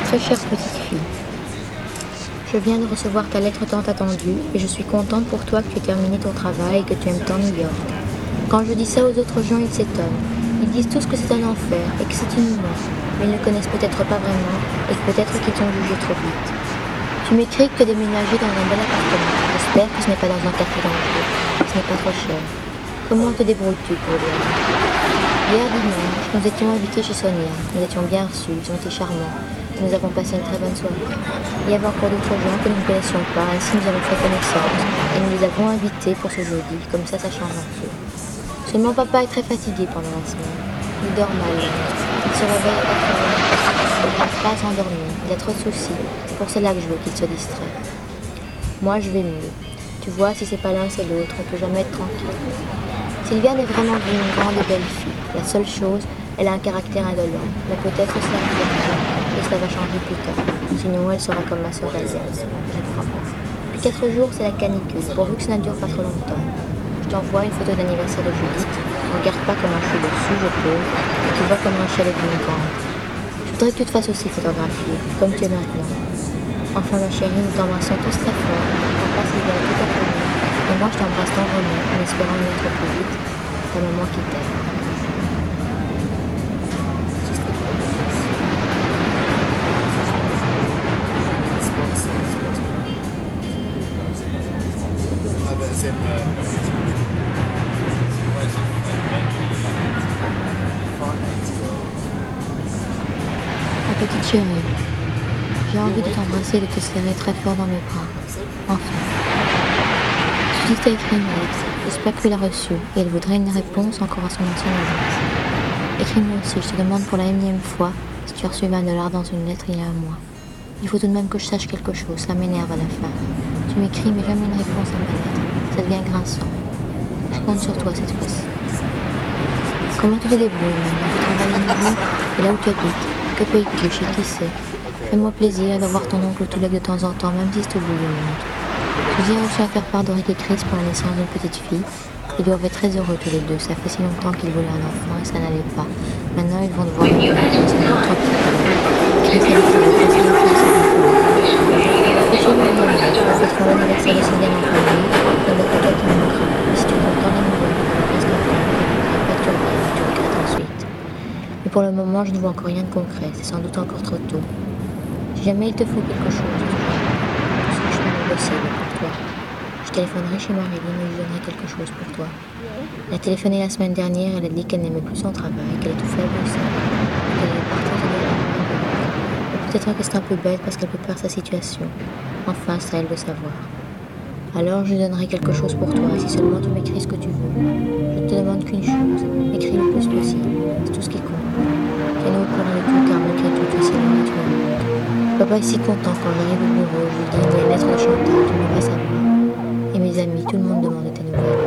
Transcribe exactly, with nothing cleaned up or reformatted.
Très chère petite fille, je viens de recevoir ta lettre tant attendue et je suis contente pour toi que tu aies terminé ton travail et que tu aimes tant New York. Quand je dis ça aux autres gens, ils s'étonnent. Ils disent tous que c'est un enfer et que c'est inhumain, mais ils ne connaissent peut-être pas vraiment et peut-être qu'ils t'ont jugé trop vite. Tu m'écris que tu as déménagé dans un bel appartement. J'espère que ce n'est pas dans un quartier dangereux, que ce n'est pas trop cher. Comment te débrouilles-tu pour dire? Hier dimanche, nous étions invités chez Sonia. Nous étions bien reçus, ils ont été charmants. Nous avons passé une très bonne soirée. Il y avait encore d'autres gens que nous ne connaissions pas, ainsi nous avons fait connaissance et nous les avons invités pour ce jeudi, comme ça ça change un peu. Seulement papa est très fatigué pendant la semaine. Il dort mal. Il se réveille à quatre heures. Il n'arrive pas à s'endormir. Il a trop de soucis. C'est pour cela que je veux qu'il se distrait. Moi je vais mieux. Tu vois, si c'est pas l'un c'est l'autre, on peut jamais être tranquille. Sylviane est vraiment une grande et belle fille. La seule chose, elle a un caractère indolent. Mais peut-être cela va changer, et cela va changer plus tard. Sinon elle sera comme ma sœur Alice. Je crois pas. Depuis quatre jours, c'est la canicule, pourvu que ça ne dure pas trop longtemps. Je t'envoie une photo d'anniversaire de Judith. Regarde pas comment je suis dessus, je peux. Et tu vois comment Rachel est une grande. Je voudrais que tu te fasses aussi photographier, comme tu es maintenant. Enfin ma chérie, nous t'embrassons tous très fort. Papa Sylvain est tout à fait bien. Et moi je t'embrasse tendrement, en espérant y être plus vite. Ta maman qui t'aime. Ma petite chérie, j'ai envie de t'embrasser et de te serrer très fort dans mes bras. Enfin. Judith t'a écrit une lettre. J'espère que tu l'as reçue et elle voudrait une réponse encore à son ancienne adresse. Écris-moi aussi, je te demande pour la énième fois si tu as reçu vingt dollars dans une lettre il y a un mois. Il faut tout de même que je sache quelque chose, ça m'énerve à la fin. Tu m'écris mais jamais une réponse à ma lettre. Ça devient grinçant. Je compte sur toi cette fois-ci. Comment tu te débrouilles maintenant? Tu travailles à nouveau et là où tu habites? Que payes-tu? Chez qui c'est? Fais-moi plaisir d'avoir ton oncle ou Touleg de temps en temps, même si c'est au bout du monde. Je ai reçu à faire part d'Oric et Chris pour la naissance d'une petite fille. Ils doivent être très heureux tous les deux. Ça fait si longtemps qu'ils voulaient un enfant et ça n'allait pas. Maintenant ils vont devoir le faire. C'est pour trois petits frères. Chris a dit qu'il va passer une fille à sa vie. On fêtera l'anniversaire de Sylvain en famille. Il n'y a que toi qui me manquera. Et si tu comprends les nouvelles, reste en paix. Pas que tu regrettes, tu regrettes ensuite. Mais pour le moment, je ne vois encore rien de concret. C'est sans doute encore trop tôt. Si jamais il te faut quelque chose, tout ce que je fais mon possible pour toi. Je téléphonerai chez Marilyn et je donnerai quelque chose pour toi. Elle a téléphoné la semaine dernière, elle a dit qu'elle n'aimait plus son travail, qu'elle est tout faible aussi, qu'elle allait partir de là. Peut-être que c'est un peu bête parce qu'elle peut perdre sa situation. Enfin, c'est à elle de savoir. Alors je lui donnerai quelque chose pour toi, si seulement tu m'écris ce que tu veux. Je ne te demande qu'une chose, écris le plus possible, c'est tout ce qui compte. Tiens-nous au courant de tout, car malgré tout, tu es si loin et tu me manques. Papa est si content quand j'arrive au bureau, je lui dis une lettre de Chantal, tout le monde va savoir. Et mes amis, tout le monde demande de tes nouvelles.